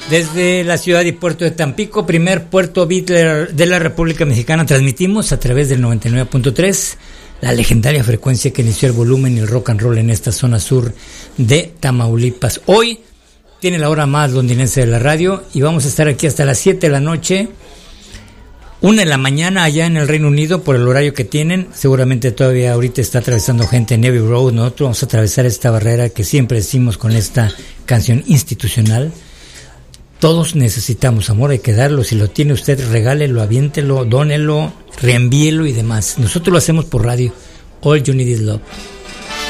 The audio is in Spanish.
Desde la ciudad y puerto de Tampico, primer puerto beat de la República Mexicana, transmitimos a través del 99.3, la legendaria frecuencia que inició el volumen y el rock and roll en esta zona sur de Tamaulipas. Hoy tiene la hora más londinense de la radio y vamos a estar aquí hasta las 7 de la noche, 1 de la mañana allá en el Reino Unido por el horario que tienen. Seguramente todavía ahorita está atravesando gente en Abbey Road. Nosotros vamos a atravesar esta barrera que siempre decimos con esta canción institucional. Todos necesitamos amor, hay que darlo. Si lo tiene usted, regálelo, aviéntelo, dónelo, reenvíelo y demás. Nosotros lo hacemos por radio. All You Need Is Love.